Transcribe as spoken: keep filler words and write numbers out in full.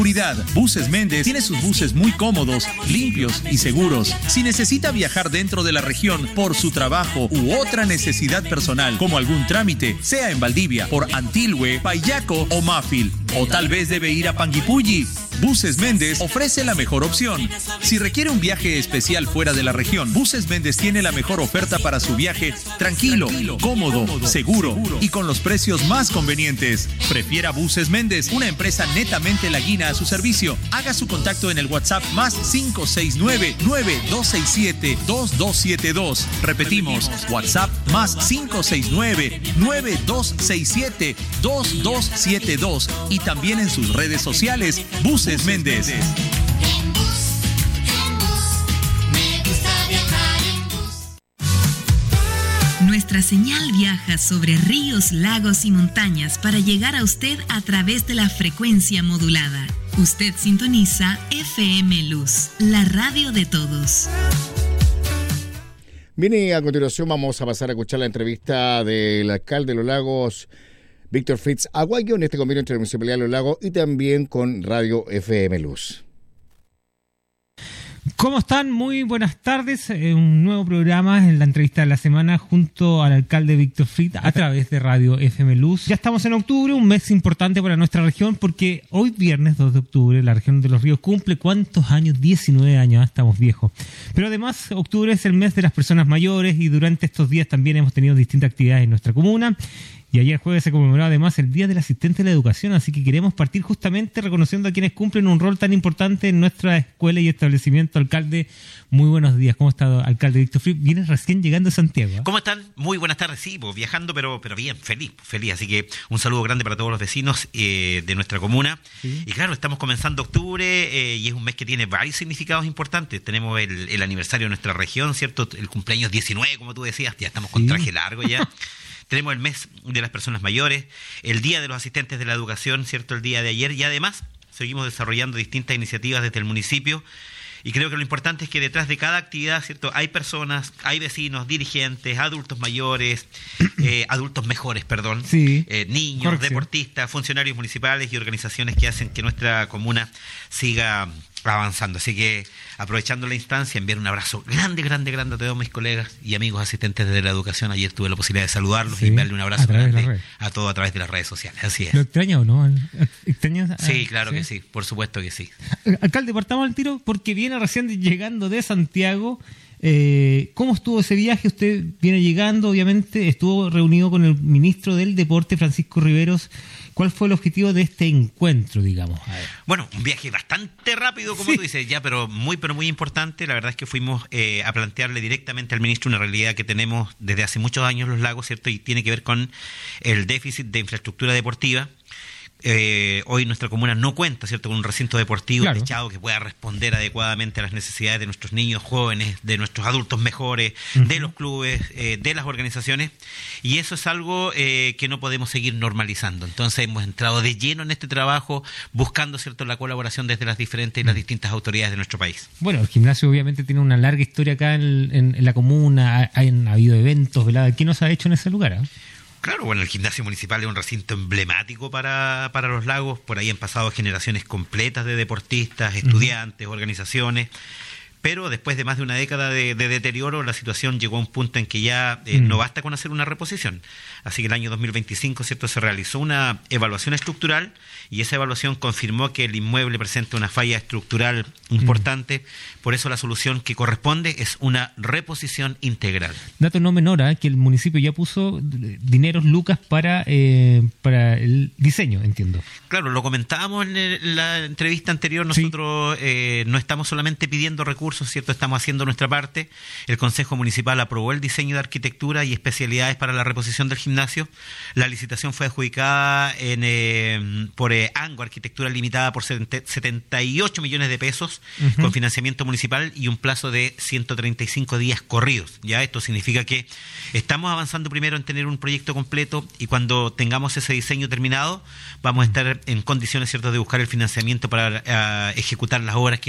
Buses Méndez tiene sus buses muy cómodos, limpios y seguros. Si necesita viajar dentro de la región por su trabajo u otra necesidad personal, como algún trámite, sea en Valdivia, por Antilhue, Payaco o Mafil, o tal vez debe ir a Panguipulli, Buses Méndez ofrece la mejor opción. Si requiere un viaje especial fuera de la región, Buses Méndez tiene la mejor oferta para su viaje tranquilo, tranquilo cómodo, cómodo seguro, seguro y con los precios más convenientes. Prefiera Buses Méndez, una empresa netamente laguina a su servicio. Haga su contacto en el WhatsApp más cinco seis nueve, nueve dos seis siete, dos dos siete dos. Repetimos, WhatsApp más cinco seis nueve, nueve dos seis siete, dos dos siete dos y también en sus redes sociales, Buses Méndez. Nuestra señal viaja sobre ríos, lagos y montañas para llegar a usted a través de la frecuencia modulada. Usted sintoniza F M Luz, la radio de todos. Bien, y a continuación vamos a pasar a escuchar la entrevista del alcalde de Los Lagos, Víctor Fritz Aguayo, en este convenio entre la Municipalidad de Los Lagos y también con Radio F M Luz. ¿Cómo están? Muy buenas tardes. Eh, un nuevo programa en la entrevista de la semana junto al alcalde Víctor Fritz a través de Radio F M Luz. Ya estamos en octubre, un mes importante para nuestra región porque hoy viernes dos de octubre la región de Los Ríos cumple ¿cuántos años? diecinueve años, estamos viejos. Pero además octubre es el mes de las personas mayores y durante estos días también hemos tenido distintas actividades en nuestra comuna. Y ayer jueves se conmemoró además el Día del Asistente de la Educación, así que queremos partir justamente reconociendo a quienes cumplen un rol tan importante en nuestra escuela y establecimiento. Alcalde, muy buenos días. ¿Cómo está, alcalde Víctor Fritz? Vienes recién llegando a Santiago, ¿eh? ¿Cómo están? Muy buenas tardes. Sí, pues, viajando, pero pero bien, feliz, feliz. Así que un saludo grande para todos los vecinos eh, de nuestra comuna. Sí. Y claro, estamos comenzando octubre eh, y es un mes que tiene varios significados importantes. Tenemos el, el aniversario de nuestra región, ¿cierto? El cumpleaños diecinueve, como tú decías, ya estamos con sí. traje largo ya. Tenemos el mes de las personas mayores, el Día de los Asistentes de la Educación, ¿cierto? El día de ayer, y además seguimos desarrollando distintas iniciativas desde el municipio. Y creo que lo importante es que detrás de cada actividad, ¿cierto?, hay personas, hay vecinos, dirigentes, adultos mayores, eh, adultos mejores, perdón, sí. eh, niños, Corrección. deportistas, funcionarios municipales y organizaciones que hacen que nuestra comuna siga avanzando. Así que, aprovechando la instancia, enviar un abrazo grande, grande, grande a todos mis colegas y amigos asistentes de la educación. Ayer tuve la posibilidad de saludarlos sí, y enviarle un abrazo grande a todos a través de las redes sociales. Así es. ¿Lo extraña o no? ¿Extraña? Sí, claro ¿sí? que sí, por supuesto que sí. Alcalde, partamos al tiro porque viene recién llegando de Santiago. Eh, ¿Cómo estuvo ese viaje? Usted viene llegando, obviamente, estuvo reunido con el ministro del Deporte, Francisco Riveros. ¿Cuál fue el objetivo de este encuentro, digamos? A ver. Bueno, un viaje bastante rápido, como sí. tú dices, ya, pero muy, pero muy importante. La verdad es que fuimos eh, a plantearle directamente al ministro una realidad que tenemos desde hace muchos años Los Lagos, ¿cierto? Y tiene que ver con el déficit de infraestructura deportiva. Eh, hoy nuestra comuna no cuenta, ¿cierto?, con un recinto deportivo claro. techado que pueda responder adecuadamente a las necesidades de nuestros niños jóvenes, de nuestros adultos mejores, uh-huh. de los clubes, eh, de las organizaciones, y eso es algo eh, que no podemos seguir normalizando. Entonces hemos entrado de lleno en este trabajo buscando, ¿cierto?, la colaboración desde las diferentes y las distintas autoridades de nuestro país. Bueno, el gimnasio obviamente tiene una larga historia acá en, en, en la comuna, ha, han habido eventos, ¿verdad? ¿Qué nos ha hecho en ese lugar? ¿eh? Claro, bueno, el gimnasio municipal es un recinto emblemático para, para Los Lagos. Por ahí han pasado generaciones completas de deportistas, estudiantes, uh-huh. organizaciones. Pero después de más de una década de, de deterioro, la situación llegó a un punto en que ya eh, mm. no basta con hacer una reposición. Así que el año dos mil veinticinco, ¿cierto?, se realizó una evaluación estructural y esa evaluación confirmó que el inmueble presenta una falla estructural importante. Mm. Por eso la solución que corresponde es una reposición integral. Dato no menor, ¿eh? que el municipio ya puso dineros, lucas, para, eh, para el diseño, entiendo. Claro, lo comentábamos en el, la entrevista anterior. Nosotros sí. eh, no estamos solamente pidiendo recursos, ¿cierto? Estamos haciendo nuestra parte. El Consejo Municipal aprobó el diseño de arquitectura y especialidades para la reposición del gimnasio. La licitación fue adjudicada en, eh, por eh, ANGO, Arquitectura Limitada, por setenta y ocho millones de pesos, uh-huh. con financiamiento municipal y un plazo de ciento treinta y cinco días corridos. Ya esto significa que estamos avanzando primero en tener un proyecto completo y cuando tengamos ese diseño terminado, vamos a estar en condiciones, ¿cierto?, de buscar el financiamiento para uh, ejecutar las obras que